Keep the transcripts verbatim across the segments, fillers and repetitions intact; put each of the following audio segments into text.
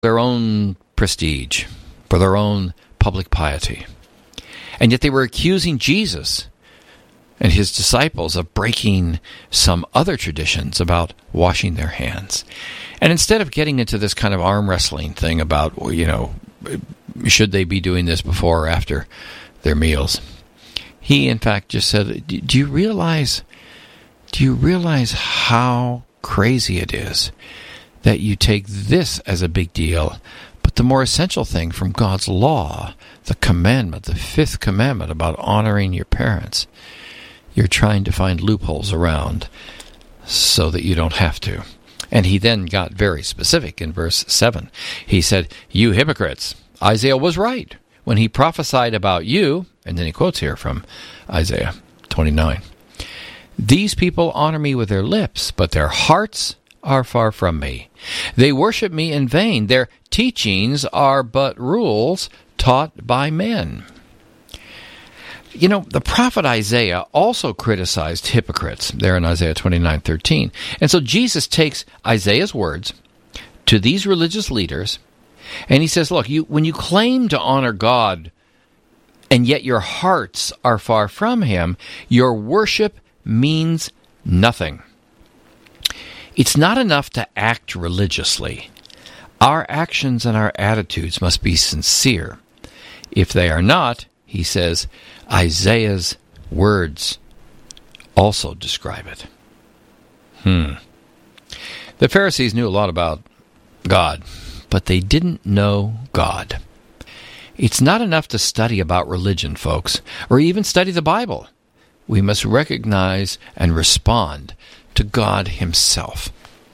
their own prestige, for their own public piety. And yet they were accusing Jesus and his disciples of breaking some other traditions about washing their hands. And instead of getting into this kind of arm wrestling thing about, well, you know, should they be doing this before or after their meals, he in fact just said, do you realize, do you realize how crazy it is that you take this as a big deal, but the more essential thing from God's law, the commandment, the fifth commandment about honoring your parents, you're trying to find loopholes around so that you don't have to. And he then got very specific in verse seven. He said, you hypocrites, Isaiah was right when he prophesied about you, and then he quotes here from Isaiah twenty-nine. These people honor me with their lips, but their hearts are far from me. They worship me in vain. Their teachings are but rules taught by men. You know, the prophet Isaiah also criticized hypocrites there in Isaiah twenty-nine thirteen. And so Jesus takes Isaiah's words to these religious leaders, and he says, look, you when you claim to honor God, and yet your hearts are far from him, your worship means nothing. It's not enough to act religiously. Our actions and our attitudes must be sincere. If they are not, he says, Isaiah's words also describe it. Hmm. The Pharisees knew a lot about God, but they didn't know God. It's not enough to study about religion, folks, or even study the Bible. We must recognize and respond to God himself.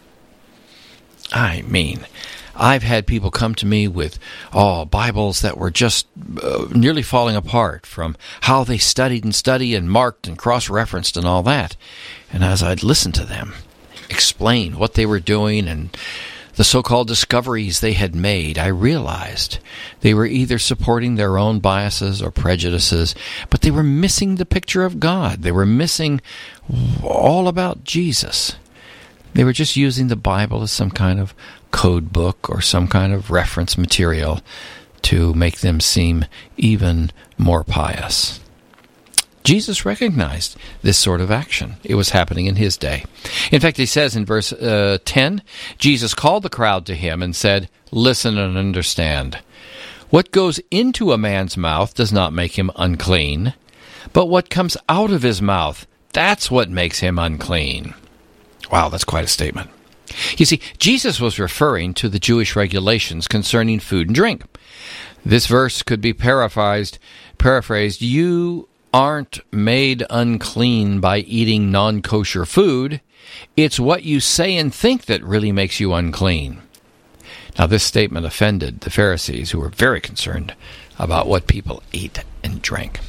I mean, I've had people come to me with, oh, Bibles that were just uh, nearly falling apart from how they studied and studied and marked and cross-referenced and all that. And as I'd listen to them explain what they were doing and the so-called discoveries they had made, I realized they were either supporting their own biases or prejudices, but they were missing the picture of God. They were missing all about Jesus. They were just using the Bible as some kind of code book or some kind of reference material to make them seem even more pious. Jesus recognized this sort of action. It was happening in his day. In fact, he says in verse uh, ten, Jesus called the crowd to him and said, listen and understand. What goes into a man's mouth does not make him unclean, but what comes out of his mouth, that's what makes him unclean. Wow, that's quite a statement. You see, Jesus was referring to the Jewish regulations concerning food and drink. This verse could be paraphrased, paraphrased, you aren't made unclean by eating non-kosher food. It's what you say and think that really makes you unclean. Now, this statement offended the Pharisees, who were very concerned about what people ate and drank.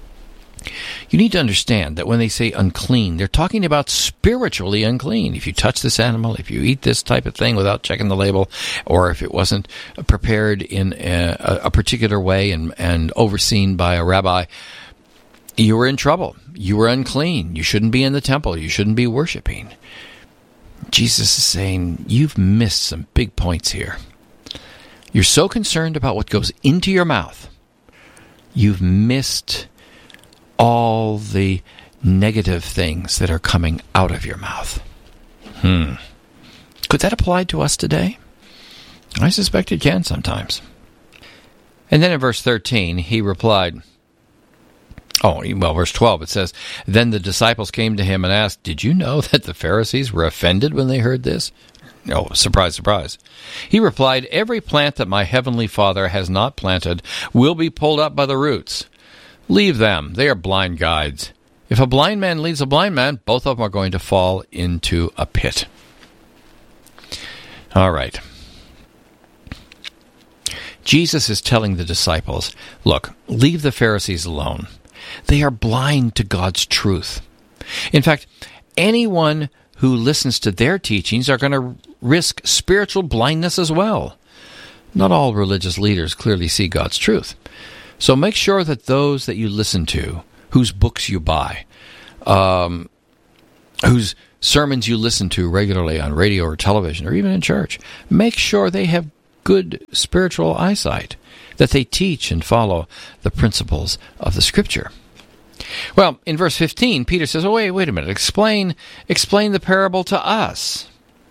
You need to understand that when they say unclean, they're talking about spiritually unclean. If you touch this animal, if you eat this type of thing without checking the label, or if it wasn't prepared in a, a particular way and, and overseen by a rabbi, you were in trouble. You were unclean. You shouldn't be in the temple. You shouldn't be worshiping. Jesus is saying, you've missed some big points here. You're so concerned about what goes into your mouth, you've missed all the negative things that are coming out of your mouth. Hmm. Could that apply to us today? I suspect it can sometimes. And then in verse thirteen, he replied, oh, well, verse twelve, it says, then the disciples came to him and asked, did you know that the Pharisees were offended when they heard this? Oh, surprise, surprise. He replied, every plant that my heavenly Father has not planted will be pulled up by the roots. Leave them. They are blind guides. If a blind man leads a blind man, both of them are going to fall into a pit. All right. Jesus is telling the disciples, look, leave the Pharisees alone. They are blind to God's truth. In fact, anyone who listens to their teachings are going to risk spiritual blindness as well. Not all religious leaders clearly see God's truth. So make sure that those that you listen to, whose books you buy, um, whose sermons you listen to regularly on radio or television or even in church, make sure they have good spiritual eyesight, that they teach and follow the principles of the Scripture. Well, in verse fifteen, Peter says, oh, wait, wait a minute, explain, explain the parable to us.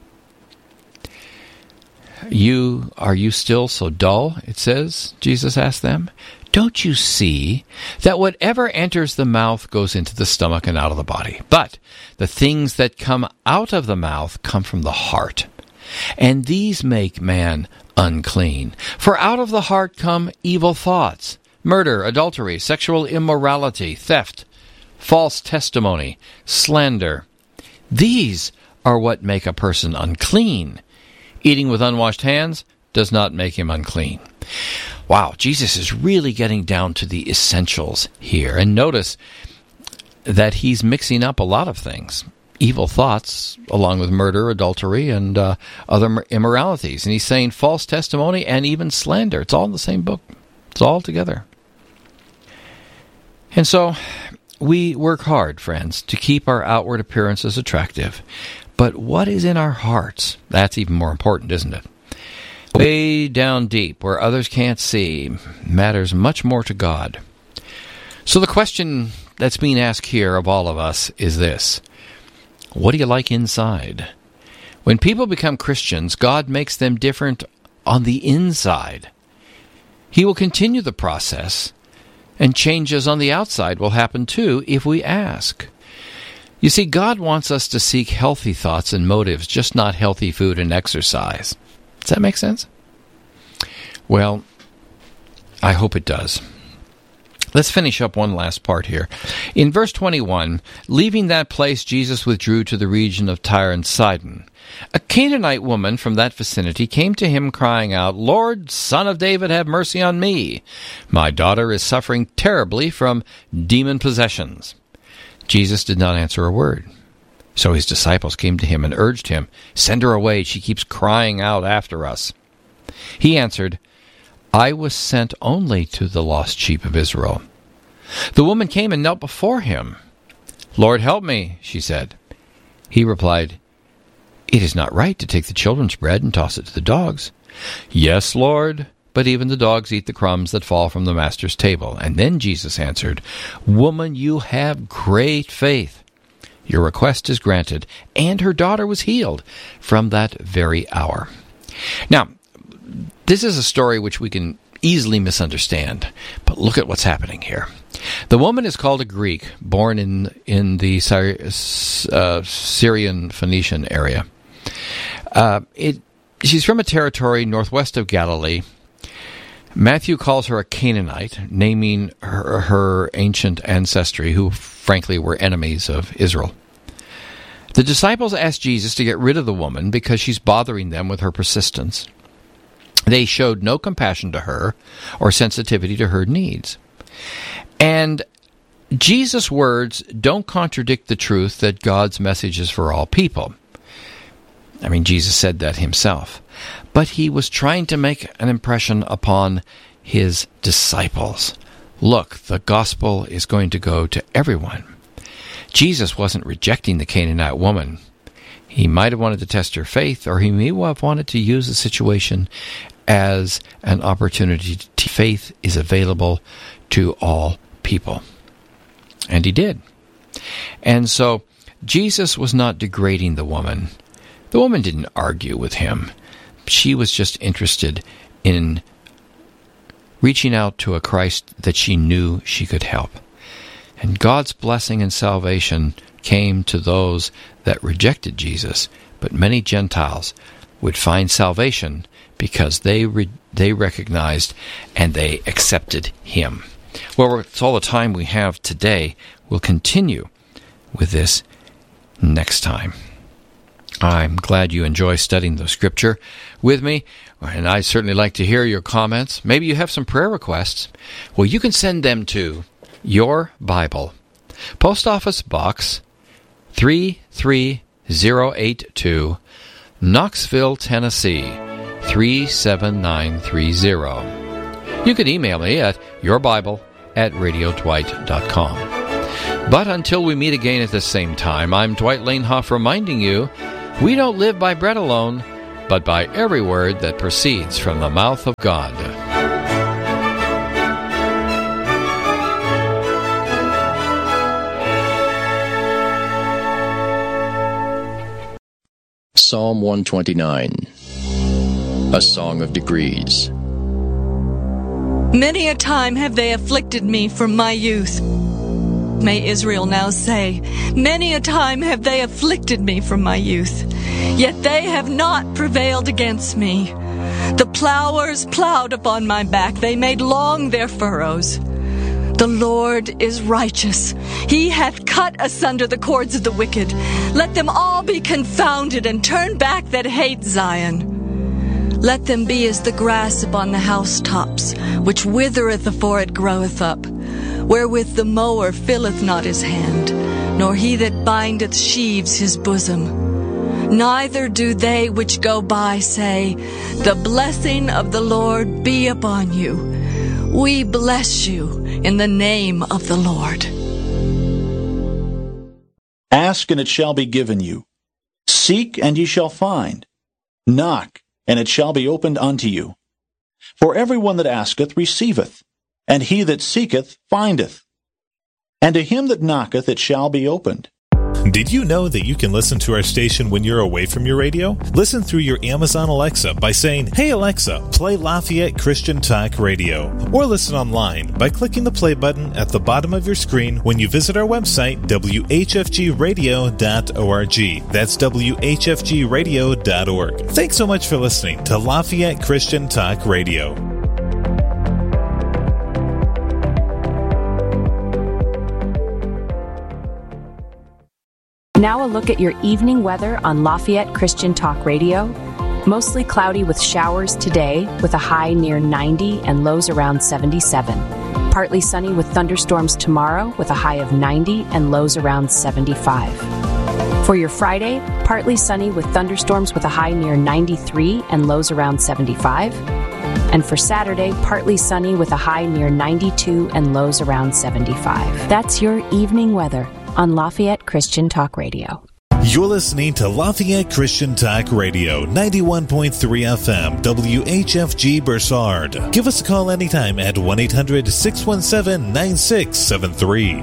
You, are you still so dull, it says, Jesus asked them. Don't you see that whatever enters the mouth goes into the stomach and out of the body? But the things that come out of the mouth come from the heart, and these make man unclean. For out of the heart come evil thoughts, murder, adultery, sexual immorality, theft, false testimony, slander. These are what make a person unclean. Eating with unwashed hands does not make him unclean. Wow, Jesus is really getting down to the essentials here. And notice that he's mixing up a lot of things. Evil thoughts, along with murder, adultery, and uh, other immoralities. And he's saying false testimony and even slander. It's all in the same book. It's all together. And so we work hard, friends, to keep our outward appearances attractive. But what is in our hearts? That's even more important, isn't it? Way down deep, where others can't see, matters much more to God. So the question that's being asked here of all of us is this: what do you like inside? When people become Christians, God makes them different on the inside. He will continue the process, and changes on the outside will happen too if we ask. You see, God wants us to seek healthy thoughts and motives, just not healthy food and exercise. Does that make sense? Well, I hope it does. Let's finish up one last part here. In verse twenty-one, leaving that place, Jesus withdrew to the region of Tyre and Sidon. A Canaanite woman from that vicinity came to him crying out, Lord, Son of David, have mercy on me. My daughter is suffering terribly from demon possessions. Jesus did not answer a word. So his disciples came to him and urged him, Send her away, she keeps crying out after us. He answered, I was sent only to the lost sheep of Israel. The woman came and knelt before him. Lord, help me, she said. He replied, It is not right to take the children's bread and toss it to the dogs. Yes, Lord, but even the dogs eat the crumbs that fall from the master's table. And then Jesus answered, Woman, you have great faith. Your request is granted. And her daughter was healed from that very hour. Now, this is a story which we can easily misunderstand, but look at what's happening here. The woman is called a Greek, born in, in the uh, Syrian Phoenician area. Uh, it, she's from a territory northwest of Galilee. Matthew calls her a Canaanite, naming her, her ancient ancestry, who frankly were enemies of Israel. The disciples asked Jesus to get rid of the woman because she's bothering them with her persistence. They showed no compassion to her or sensitivity to her needs. And Jesus' words don't contradict the truth that God's message is for all people. I mean, Jesus said that himself. But he was trying to make an impression upon his disciples. Look, the gospel is going to go to everyone. Jesus wasn't rejecting the Canaanite woman. He might have wanted to test her faith, or he may have wanted to use the situation as an opportunity. To, faith is available to all people. And he did. And so Jesus was not degrading the woman. The woman didn't argue with him. She was just interested in reaching out to a Christ that she knew she could help. And God's blessing and salvation came to those that rejected Jesus, but many Gentiles would find salvation because they re- they recognized and they accepted him. Well, it's all the time we have today. We'll continue with this next time. I'm glad you enjoy studying the Scripture with me, and I'd certainly like to hear your comments. Maybe you have some prayer requests. Well, you can send them to Your Bible, Post Office Box three three zero eight two, Knoxville, Tennessee three seven nine three zero. You can email me at yourbible at radio dwight dot com. But until we meet again at the same time, I'm Dwight Lanehoff reminding you, we don't live by bread alone, but by every word that proceeds from the mouth of God. Psalm one twenty-nine, a song of degrees. Many a time have they afflicted me from my youth. May Israel now say, many a time have they afflicted me from my youth, yet they have not prevailed against me. The plowers plowed upon my back, they made long their furrows. The Lord is righteous. He hath cut asunder the cords of the wicked. Let them all be confounded, and turn back that hate Zion. Let them be as the grass upon the housetops, which withereth afore it groweth up, wherewith the mower filleth not his hand, nor he that bindeth sheaves his bosom. Neither do they which go by say, the blessing of the Lord be upon you. We bless you in the name of the Lord. Ask, and it shall be given you. Seek, and ye shall find. Knock, and it shall be opened unto you. For every one that asketh receiveth, and he that seeketh findeth. And to him that knocketh it shall be opened. Did you know that you can listen to our station when you're away from your radio? Listen through your Amazon Alexa by saying, "Hey Alexa, play Lafayette Christian Talk Radio." Or listen online by clicking the play button at the bottom of your screen when you visit our website, w h f g radio dot org. That's w h f g radio dot org. Thanks so much for listening to Lafayette Christian Talk Radio. Now a look at your evening weather on Lafayette Christian Talk Radio. Mostly cloudy with showers today, with a high near ninety and lows around seventy-seven. Partly sunny with thunderstorms tomorrow, with a high of ninety and lows around seventy-five. For your Friday, partly sunny with thunderstorms with a high near ninety-three and lows around seventy-five. And for Saturday, partly sunny with a high near ninety-two and lows around seventy-five. That's your evening weather on Lafayette Christian Talk Radio. You're listening to Lafayette Christian Talk Radio, ninety-one point three F M, W H F G Bursard. Give us a call anytime at one eight hundred six one seven nine six seven three.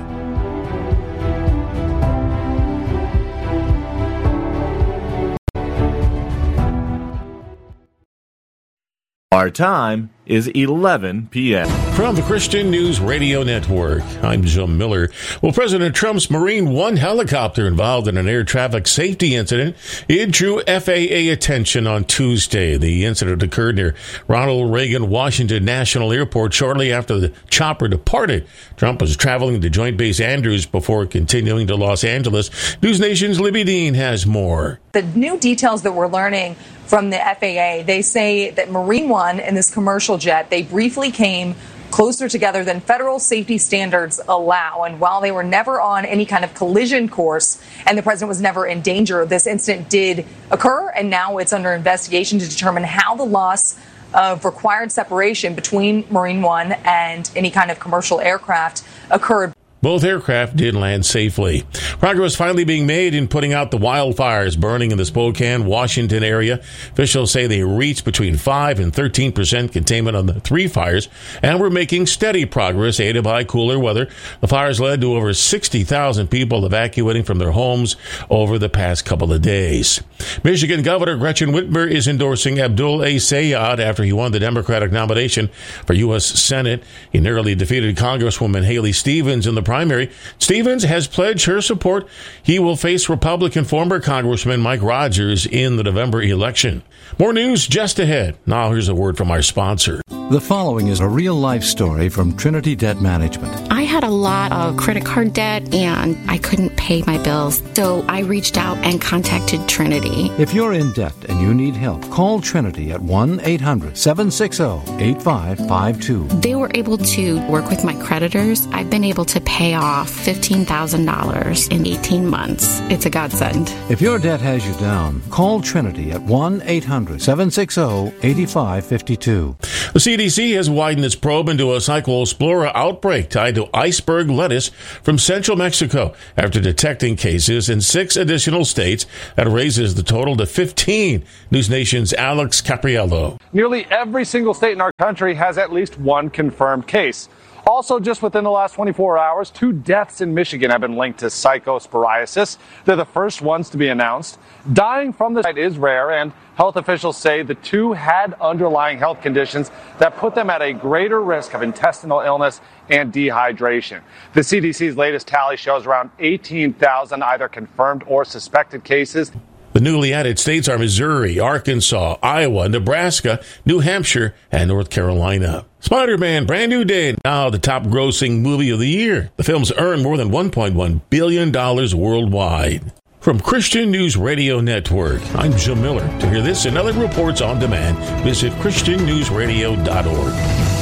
Our time is eleven p.m. From the Christian News Radio Network, I'm Jim Miller. Well, President Trump's Marine One helicopter involved in an air traffic safety incident, it drew F A A attention on Tuesday. The incident occurred near Ronald Reagan Washington National Airport shortly after the chopper departed. Trump was traveling to Joint Base Andrews before continuing to Los Angeles. News Nation's Libby Dean has more. The new details that we're learning from the F A A, they say that Marine One and this commercial jet, they briefly came closer together than federal safety standards allow. And while they were never on any kind of collision course and the president was never in danger, this incident did occur, and now it's under investigation to determine how the loss of required separation between Marine One and any kind of commercial aircraft occurred. Both aircraft did land safely. Progress finally being made in putting out the wildfires burning in the Spokane, Washington area. Officials say they reached between five and thirteen percent containment on the three fires, and we're making steady progress aided by cooler weather. The fires led to over sixty thousand people evacuating from their homes over the past couple of days. Michigan Governor Gretchen Whitmer is endorsing Abdul A. Sayad after he won the Democratic nomination for U S Senate. He narrowly defeated Congresswoman Haley Stevens in the primary. Stevens has pledged her support. He will face Republican former Congressman Mike Rogers in the November election. More news just ahead. Now here's a word from our sponsor. The following is a real-life story from Trinity Debt Management. I had a lot of credit card debt, and I couldn't pay my bills, so I reached out and contacted Trinity. If you're in debt and you need help, call Trinity at one eight hundred seven six zero eight five five two. They were able to work with my creditors. I've been able to pay off fifteen thousand dollars in eighteen months. It's a godsend. If your debt has you down, call Trinity at one eight hundred seven six zero eight five five two. The C D C has widened its probe into a Cyclospora outbreak tied to iceberg lettuce from central Mexico after detecting cases in six additional states. That raises the total to fifteen. News Nation's Alex Capriello. Nearly every single state in our country has at least one confirmed case. Also, just within the last twenty-four hours, two deaths in Michigan have been linked to Cyclosporiasis. They're the first ones to be announced. Dying from the site is rare, and health officials say the two had underlying health conditions that put them at a greater risk of intestinal illness and dehydration. The C D C's latest tally shows around eighteen thousand either confirmed or suspected cases. The newly added states are Missouri, Arkansas, Iowa, Nebraska, New Hampshire, and North Carolina. Spider-Man, Brand New Day, now the top grossing movie of the year. The film's earned more than one point one billion dollars worldwide. From Christian News Radio Network, I'm Jim Miller. To hear this and other reports on demand, visit christian news radio dot org.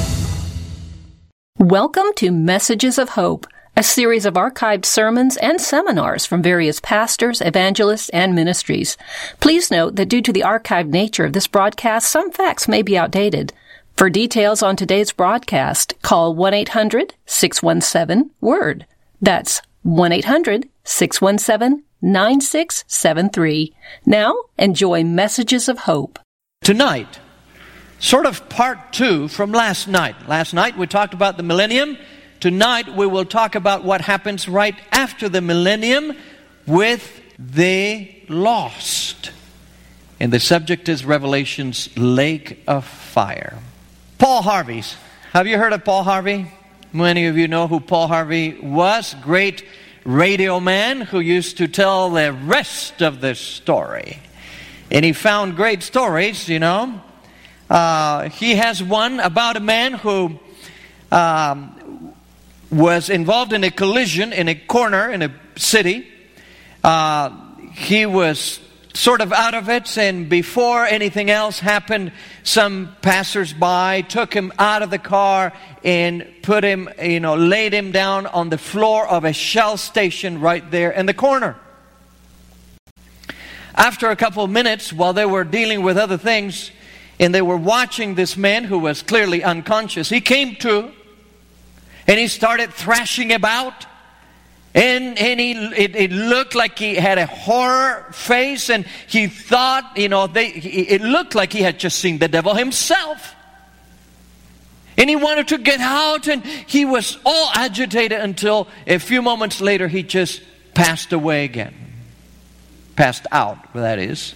Welcome to Messages of Hope, a series of archived sermons and seminars from various pastors, evangelists, and ministries. Please note that due to the archived nature of this broadcast, some facts may be outdated. For details on today's broadcast, call one eight hundred six one seven WORD. That's one eight hundred six one seven nine six seven three. Now, enjoy Messages of Hope. Tonight, sort of part two from last night. Last night we talked about the millennium. Tonight we will talk about what happens right after the millennium with the lost. And the subject is Revelation's lake of fire. Paul Harvey's. Have you heard of Paul Harvey? Many of you know who Paul Harvey was. Great radio man who used to tell the rest of the story. And he found great stories, you know. Uh, he has one about a man who um, was involved in a collision in a corner in a city. Uh, he was sort of out of it, and before anything else happened, some passersby took him out of the car and put him, you know, laid him down on the floor of a Shell station right there in the corner. After a couple of minutes, while they were dealing with other things, and they were watching this man who was clearly unconscious, he came to, and he started thrashing about. And, and he, it, it looked like he had a horror face, and he thought, you know, they, it looked like he had just seen the devil himself. And he wanted to get out, and he was all agitated until a few moments later he just passed away again. Passed out, that is.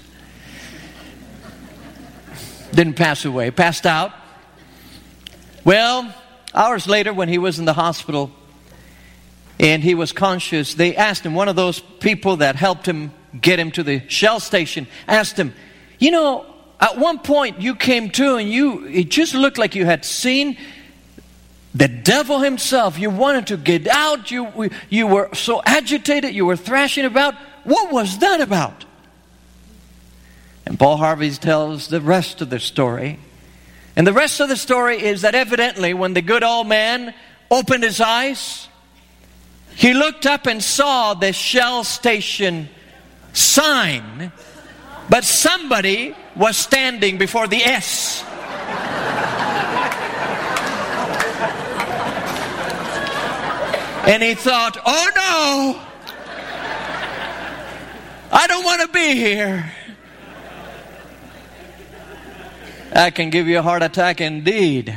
Didn't pass away, passed out. Well, hours later when he was in the hospital, and he was conscious, they asked him, one of those people that helped him get him to the Shell station, asked him, you know, at one point you came to and you, it just looked like you had seen the devil himself. You wanted to get out. You, you were so agitated. You were thrashing about. What was that about? And Paul Harvey tells the rest of the story. And the rest of the story is that evidently when the good old man opened his eyes, he looked up and saw the Shell station sign, but somebody was standing before the S. And he thought, oh no, I don't want to be here. That can give you a heart attack indeed.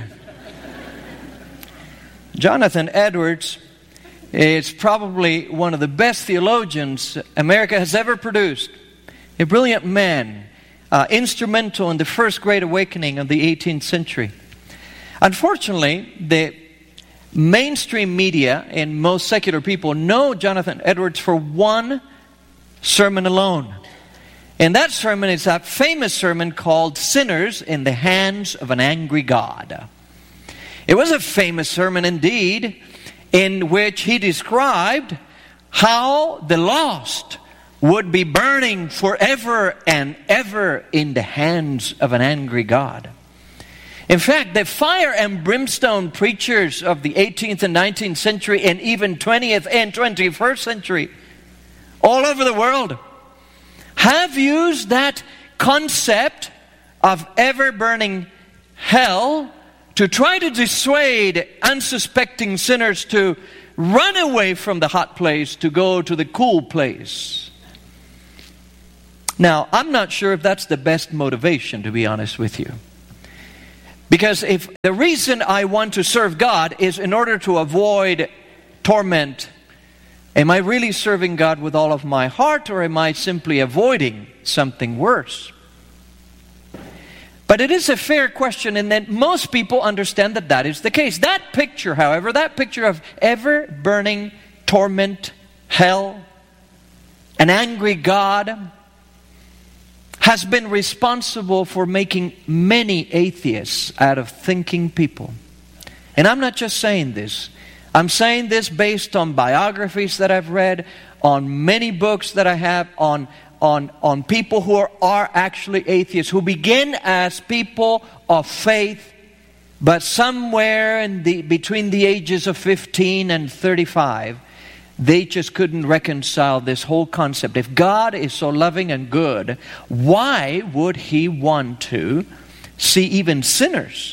Jonathan Edwards is probably one of the best theologians America has ever produced. A brilliant man, uh, instrumental in the first great awakening of the eighteenth century. Unfortunately, the mainstream media and most secular people know Jonathan Edwards for one sermon alone. And that sermon is that famous sermon called Sinners in the Hands of an Angry God. It was a famous sermon indeed, in which he described how the lost would be burning forever and ever in the hands of an angry God. In fact, the fire and brimstone preachers of the eighteenth and nineteenth century and even twentieth and twenty-first century all over the world have used that concept of ever-burning hell to try to dissuade unsuspecting sinners to run away from the hot place to go to the cool place. Now, I'm not sure if that's the best motivation, to be honest with you. Because if the reason I want to serve God is in order to avoid torment, am I really serving God with all of my heart, or am I simply avoiding something worse? But it is a fair question, and that most people understand that that is the case. That picture, however, that picture of ever-burning torment, hell, an angry God, has been responsible for making many atheists out of thinking people. And I'm not just saying this. I'm saying this based on biographies that I've read, on many books that I have, on On, on people who are, are actually atheists, who begin as people of faith, but somewhere in the, between the ages of fifteen and thirty-five, they just couldn't reconcile this whole concept. If God is so loving and good, why would He want to see even sinners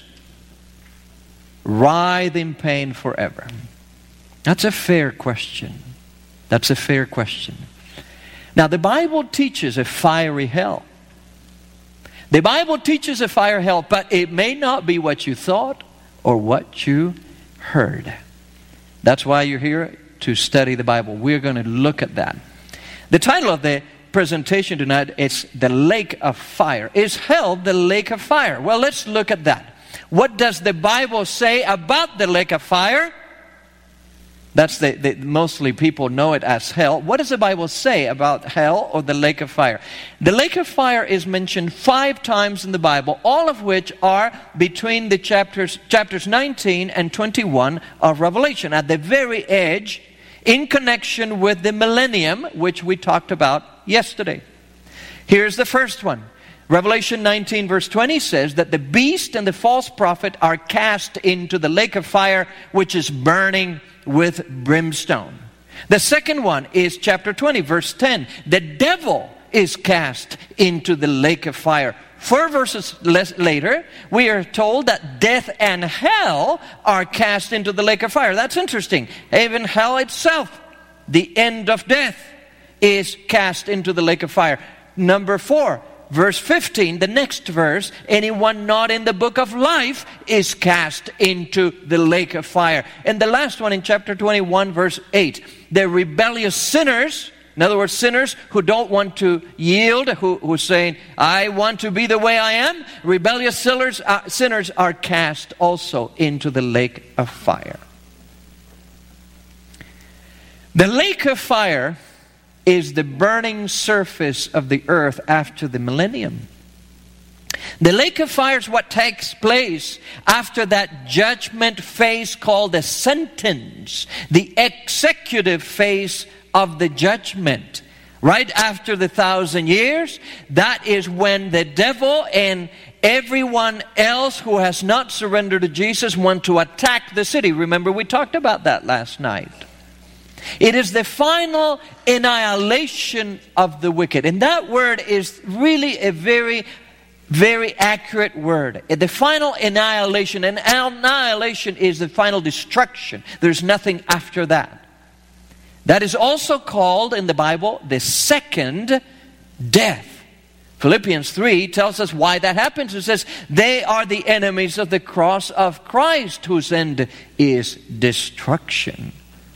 writhe in pain forever? That's a fair question. That's a fair question. Now, the Bible teaches a fiery hell. The Bible teaches a fiery hell, but it may not be what you thought or what you heard. That's why you're here to study the Bible. We're going to look at that. The title of the presentation tonight is The Lake of Fire. Is hell the lake of fire? Well, let's look at that. What does the Bible say about the lake of fire? That's the, the mostly people know it as hell. What does the Bible say about hell or the lake of fire? The lake of fire is mentioned five times in the Bible, all of which are between the chapters chapters nineteen and twenty-one of Revelation, at the very edge, in connection with the millennium, which we talked about yesterday. Here's the first one. Revelation nineteen verse twenty says that the beast and the false prophet are cast into the lake of fire, which is burning with brimstone. The second one is chapter twenty verse ten. The devil is cast into the lake of fire. Four verses later, we are told that death and hell are cast into the lake of fire. That's interesting. Even hell itself, the end of death, is cast into the lake of fire. Number four, verse fifteen, the next verse, anyone not in the book of life is cast into the lake of fire. And the last one in chapter twenty-one, verse eight, the rebellious sinners, in other words, sinners who don't want to yield, who, who are saying, I want to be the way I am, rebellious sinners, uh, sinners are cast also into the lake of fire. The lake of fire is the burning surface of the earth after the millennium. The lake of fire is what takes place after that judgment phase called the sentence, the executive phase of the judgment. Right after the thousand years, that is when the devil and everyone else who has not surrendered to Jesus want to attack the city. Remember, we talked about that last night. It is the final annihilation of the wicked. And that word is really a very, very accurate word. The final annihilation. And annihilation is the final destruction. There's nothing after that. That is also called in the Bible the second death. Philippians three tells us why that happens. It says, they are the enemies of the cross of Christ, whose end is destruction.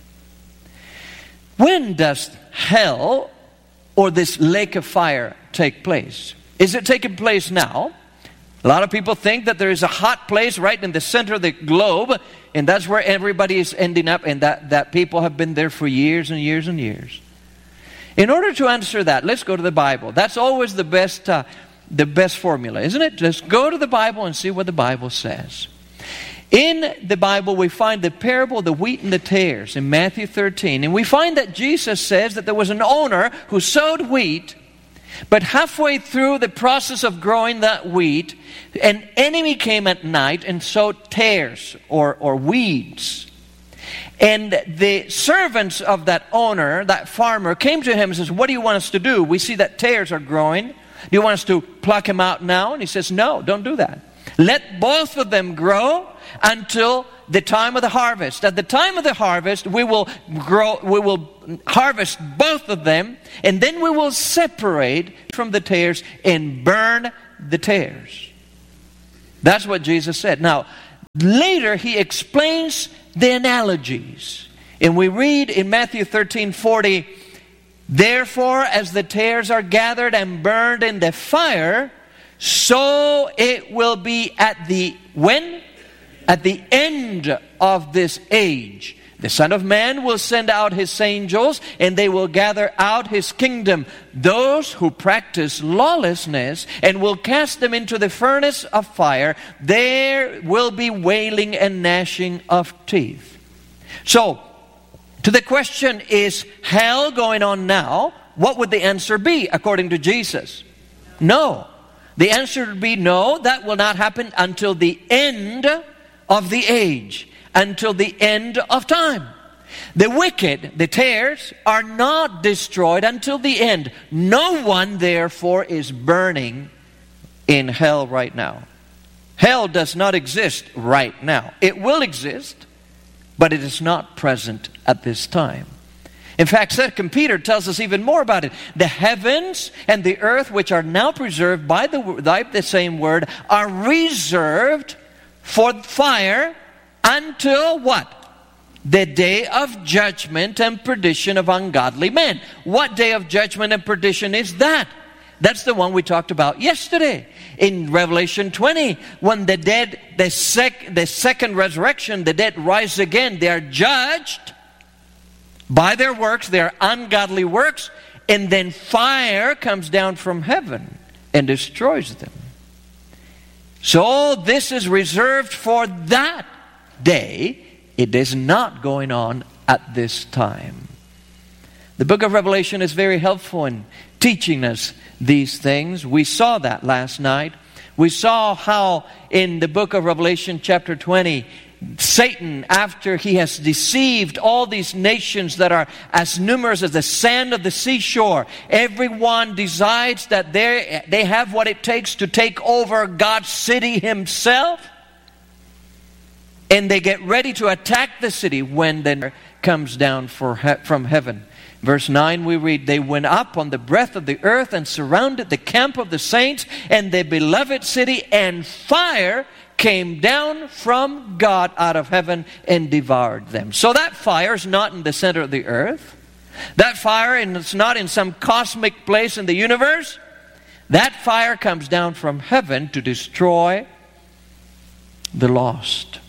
When does hell or this lake of fire take place? Is it taking place now? A lot of people think that there is a hot place right in the center of the globe, and that's where everybody is ending up, and that, that people have been there for years and years and years. In order to answer that, let's go to the Bible. That's always the best, uh, the best formula, isn't it? Just go to the Bible and see what the Bible says. In the Bible, we find the parable of the wheat and the tares in Matthew thirteen. And we find that Jesus says that there was an owner who sowed wheat, but halfway through the process of growing that wheat, an enemy came at night and sowed tares or, or weeds. And the servants of that owner, that farmer, came to him and says, what do you want us to do? We see that tares are growing. Do you want us to pluck them out now? And he says, no, don't do that. Let both of them grow until the time of the harvest. At the time of the harvest, we will grow, we will harvest both of them, and then we will separate from the tares and burn the tares. That's what Jesus said. Now, later he explains the analogies. And we read in Matthew thirteen forty, therefore, as the tares are gathered and burned in the fire, so it will be at the, when? At the end of this age. The Son of Man will send out His angels, and they will gather out His kingdom, those who practice lawlessness, and will cast them into the furnace of fire. There will be wailing and gnashing of teeth. So, to the question, is hell going on now? What would the answer be according to Jesus? No. The answer would be no, that will not happen until the end of the age, until the end of time. The wicked, the tares, are not destroyed until the end. No one, therefore, is burning in hell right now. Hell does not exist right now. It will exist, but it is not present at this time. In fact, Second Peter tells us even more about it. The heavens and the earth, which are now preserved by the, by the same word, are reserved for fire until what? The day of judgment and perdition of ungodly men. What day of judgment and perdition is that? That's the one we talked about yesterday in Revelation twenty. When the dead, the, sec, the second resurrection, the dead rise again. They are judged by their works, their ungodly works, and then fire comes down from heaven and destroys them. So this is reserved for that day. It is not going on at this time. The book of Revelation is very helpful in teaching us these things. We saw that last night. We saw how in the book of Revelation chapter twenty, Satan, after he has deceived all these nations that are as numerous as the sand of the seashore, everyone decides that they they have what it takes to take over God's city Himself. And they get ready to attack the city when then comes down for he- from heaven. Verse nine we read, they went up on the breadth of the earth and surrounded the camp of the saints and the beloved city, and fire came down from God out of heaven and devoured them. So that fire is not in the center of the earth. That fire is not in some cosmic place in the universe. That fire comes down from heaven to destroy the lost.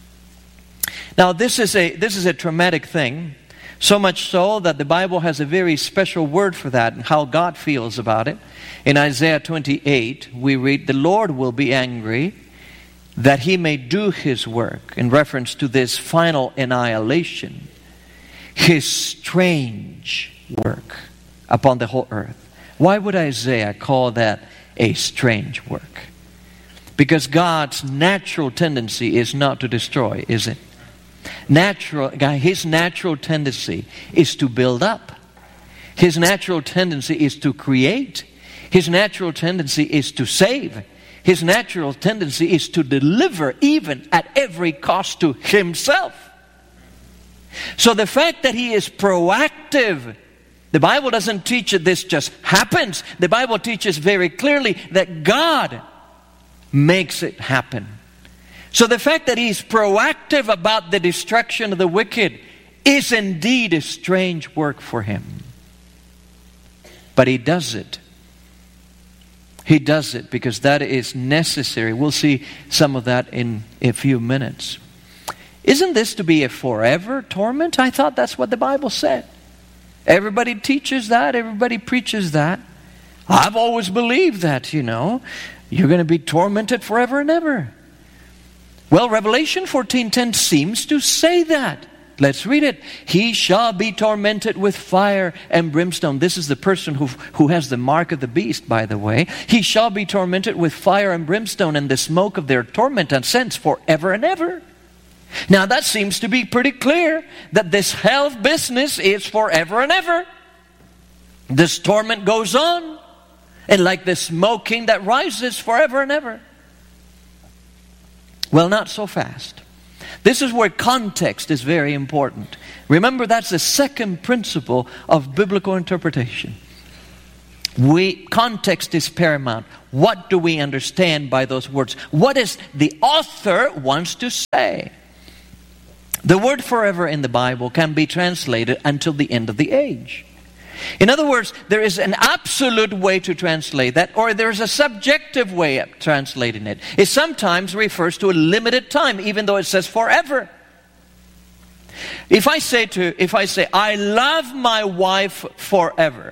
Now this is a this is a traumatic thing, so much so that the Bible has a very special word for that and how God feels about it. In Isaiah twenty-eight, we read, the Lord will be angry that He may do His work, in reference to this final annihilation, His strange work upon the whole earth. Why would Isaiah call that a strange work? Because God's natural tendency is not to destroy, is it? Natural, His natural tendency is to build up. His natural tendency is to create. His natural tendency is to save. His natural tendency is to deliver, even at every cost to Himself. So the fact that He is proactive, the Bible doesn't teach that this just happens. The Bible teaches very clearly that God makes it happen. So the fact that He's proactive about the destruction of the wicked is indeed a strange work for Him. But He does it. He does it because that is necessary. We'll see some of that in a few minutes. Isn't this to be a forever torment? I thought that's what the Bible said. Everybody teaches that. Everybody preaches that. I've always believed that, you know. You're going to be tormented forever and ever. Well, Revelation fourteen ten seems to say that. Let's read it. He shall be tormented with fire and brimstone. This is the person who, who has the mark of the beast, by the way. He shall be tormented with fire and brimstone, and the smoke of their torment ascends forever and ever. Now that seems to be pretty clear that this hell business is forever and ever. This torment goes on, and like the smoking that rises forever and ever. Well, not so fast. This is where context is very important. Remember, that's the second principle of biblical interpretation. We, context is paramount. What do we understand by those words? What is the author wants to say? The word forever in the Bible can be translated until the end of the age. In other words, there is an absolute way to translate that, or there's a subjective way of translating it. It sometimes refers to a limited time, even though it says forever. If I say to, if I say, I love my wife forever,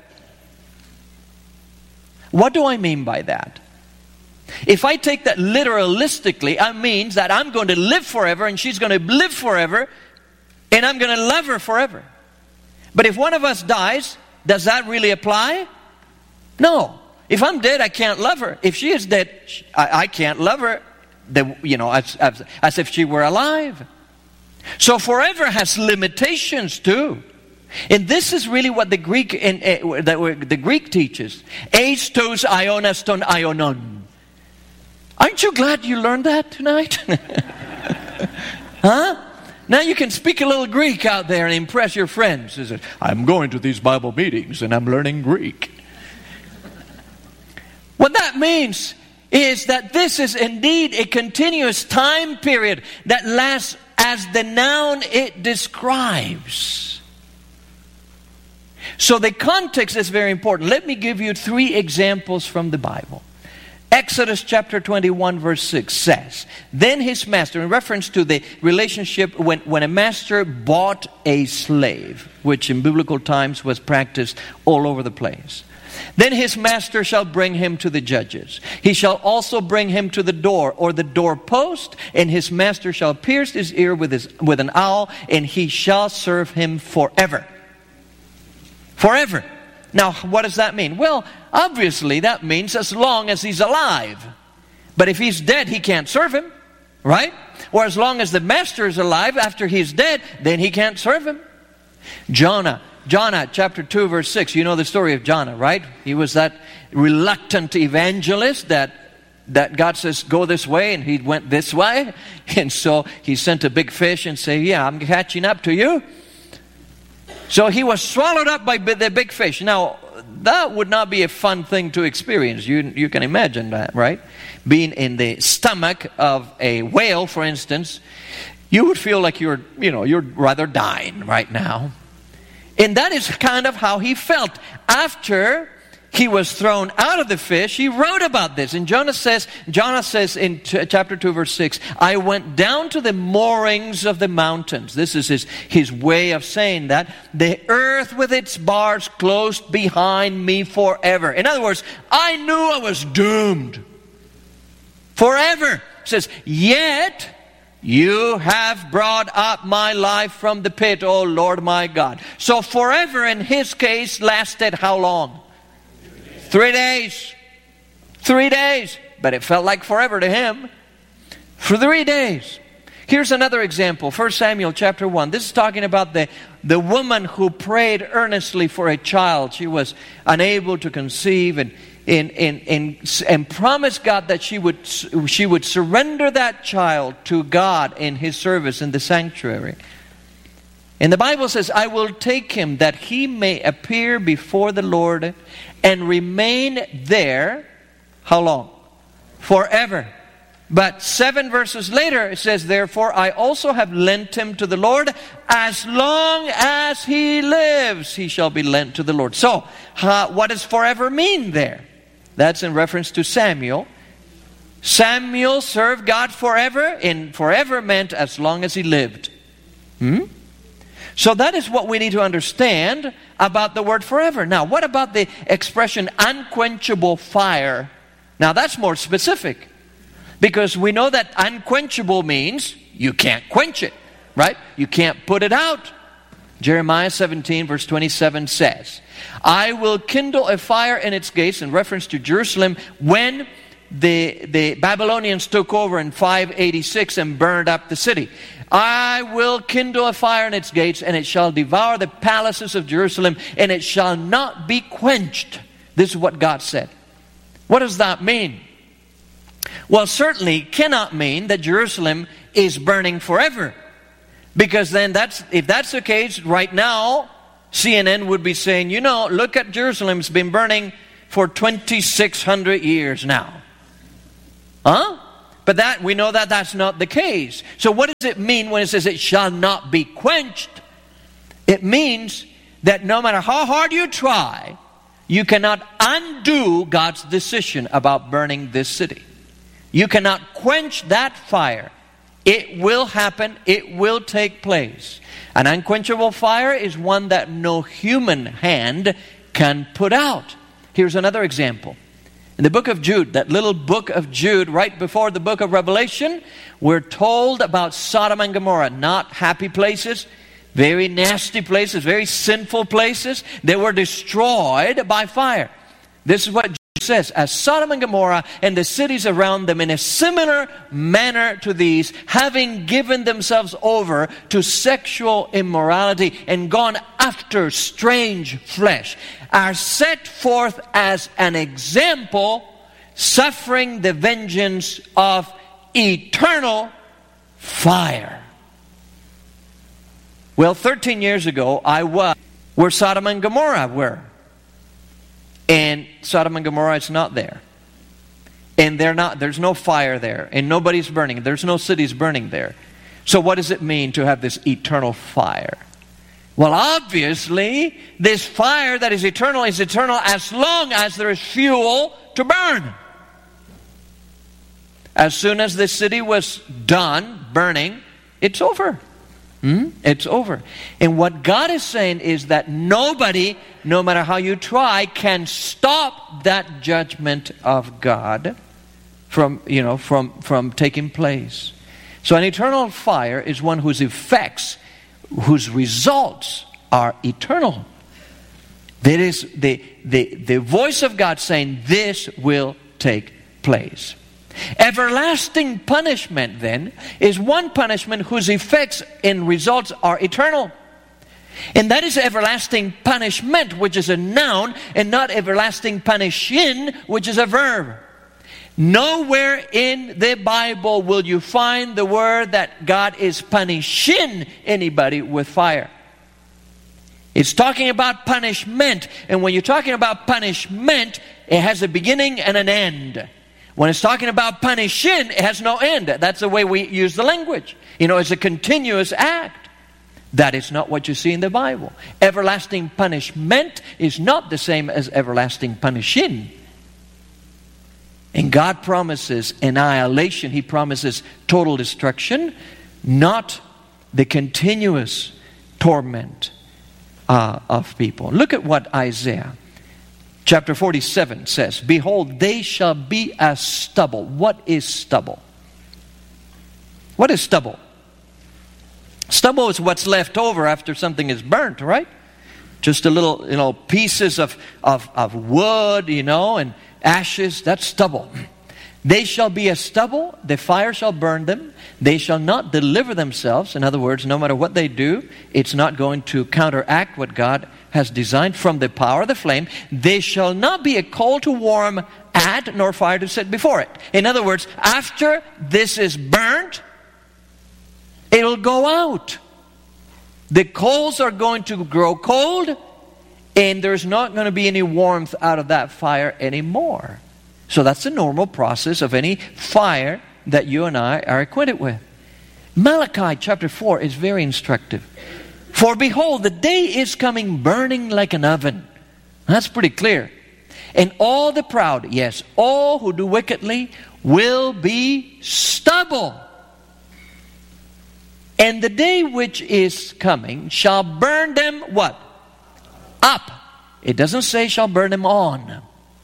what do I mean by that? If I take that literalistically, it means that I'm going to live forever and she's going to live forever and I'm going to love her forever. But if one of us dies, does that really apply? No. If I'm dead, I can't love her. If she is dead, I, I can't love her, the, you know, as, as, as if she were alive. So forever has limitations too. And this is really what the Greek in, uh, the, the Greek teaches. Eis tos ionas ton ionon. Aren't you glad you learned that tonight? Huh? Now you can speak a little Greek out there and impress your friends. I'm going to these Bible meetings and I'm learning Greek. What that means is that this is indeed a continuous time period that lasts as the noun it describes. So the context is very important. Let me give you three examples from the Bible. Exodus chapter twenty-one verse six says, then his master, in reference to the relationship when, when a master bought a slave, which in biblical times was practiced all over the place. Then his master shall bring him to the judges. He shall also bring him to the door or the doorpost, and his master shall pierce his ear with, his, with an awl, and he shall serve him forever. Forever. Now, what does that mean? Well, obviously that means as long as he's alive. But if he's dead, he can't serve him, right? Or as long as the master is alive after he's dead, then he can't serve him. Jonah, Jonah chapter two verse six, you know the story of Jonah, right? He was that reluctant evangelist that that God says, go this way, and he went this way. And so he sent a big fish and said, yeah, I'm catching up to you. So he was swallowed up by the big fish. Now, that would not be a fun thing to experience. You, you can imagine that, right? Being in the stomach of a whale, for instance, you would feel like you're, you know, you're rather dying right now. And that is kind of how he felt. After he was thrown out of the fish, he wrote about this. And Jonah says, Jonah says in t- chapter two, verse six, I went down to the moorings of the mountains. This is his, his way of saying that. The earth with its bars closed behind me forever. In other words, I knew I was doomed. Forever. It says, yet you have brought up my life from the pit, O Lord my God. So forever in his case lasted how long? Three days. Three days. But it felt like forever to him. For three days. Here's another example. First Samuel chapter one. This is talking about the, the woman who prayed earnestly for a child. She was unable to conceive and, and, and, and, and promised God that she would, she would surrender that child to God in His service in the sanctuary. And the Bible says, I will take him that he may appear before the Lord and remain there, how long? Forever. But seven verses later it says, therefore I also have lent him to the Lord. As long as he lives, he shall be lent to the Lord. So, uh, what does forever mean there? That's in reference to Samuel. Samuel served God forever, and forever meant as long as he lived. Hmm? So that is what we need to understand about the word forever. Now, what about the expression unquenchable fire? Now, that's more specific. Because we know that unquenchable means you can't quench it, right? You can't put it out. Jeremiah seventeen verse twenty-seven says, I will kindle a fire in its gates, in reference to Jerusalem, when the, the Babylonians took over in five eighty-six and burned up the city. I will kindle a fire in its gates, and it shall devour the palaces of Jerusalem, and it shall not be quenched. This is what God said. What does that mean? Well, certainly cannot mean that Jerusalem is burning forever. Because then that's, if that's the case, right now, C N N would be saying, you know, look at Jerusalem, it's been burning for twenty-six hundred years now. Huh? But that we know that that's not the case. So what does it mean when it says it shall not be quenched? It means that no matter how hard you try, you cannot undo God's decision about burning this city. You cannot quench that fire. It will happen. It will take place. An unquenchable fire is one that no human hand can put out. Here's another example. In the book of Jude, that little book of Jude, right before the book of Revelation, we're told about Sodom and Gomorrah. Not happy places, very nasty places, very sinful places. They were destroyed by fire. This is what Jude says, as Sodom and Gomorrah and the cities around them in a similar manner to these, having given themselves over to sexual immorality and gone after strange flesh, are set forth as an example, suffering the vengeance of eternal fire. Well, thirteen years ago, I was where Sodom and Gomorrah were. And Sodom and Gomorrah is not there. And they're not, there's no fire there. And nobody's burning. There's no cities burning there. So what does it mean to have this eternal fire? Well, obviously, this fire that is eternal is eternal as long as there is fuel to burn. As soon as the city was done burning, it's over. Hmm? It's over. And what God is saying is that nobody, no matter how you try, can stop that judgment of God from, you know, from, from taking place. So an eternal fire is one whose effects, whose results are eternal. That is the, the, the voice of God saying this will take place. Everlasting punishment, then, is one punishment whose effects and results are eternal. And that is everlasting punishment, which is a noun, and not everlasting punishing, which is a verb. Nowhere in the Bible will you find the word that God is punishing anybody with fire. It's talking about punishment. And when you're talking about punishment, it has a beginning and an end. When it's talking about punishing, it has no end. That's the way we use the language. You know, it's a continuous act. That is not what you see in the Bible. Everlasting punishment is not the same as everlasting punishing. And God promises annihilation. He promises total destruction, not the continuous torment uh, of people. Look at what Isaiah chapter forty-seven says. Behold, they shall be as stubble. What is stubble? What is stubble? Stubble is what's left over after something is burnt, right? Just a little, you know, pieces of, of, of wood, you know, and ashes. That's stubble. They shall be as stubble. The fire shall burn them. They shall not deliver themselves. In other words, no matter what they do, it's not going to counteract what God has designed from the power of the flame. They shall not be a coal to warm at, nor fire to set before it. In other words, after this is burnt, it'll go out. The coals are going to grow cold, and there's not going to be any warmth out of that fire anymore. So that's the normal process of any fire that you and I are acquainted with. Malachi chapter four is very instructive. For behold, the day is coming burning like an oven. That's pretty clear. And all the proud, yes, all who do wickedly, will be stubble. And the day which is coming shall burn them what? Up. It doesn't say shall burn them on.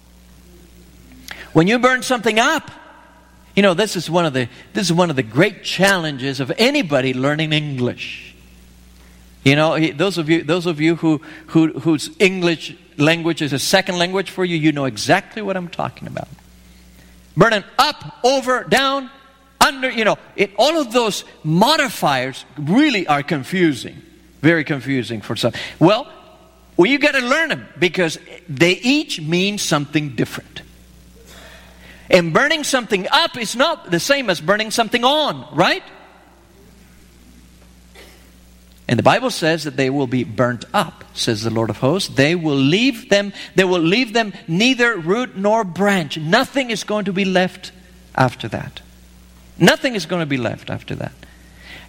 When you burn something up, you know, this is one of the this is one of the great challenges of anybody learning English. You know, those of you those of you who, who whose English language is a second language for you, you know exactly what I'm talking about. Burning up, over, down, under, you know, it, all of those modifiers really are confusing. Very confusing for some. Well, well, you got to learn them because they each mean something different. And burning something up is not the same as burning something on, right? And the Bible says that they will be burnt up, says the Lord of hosts. They will leave them, they will leave them neither root nor branch. Nothing is going to be left after that. Nothing is going to be left after that.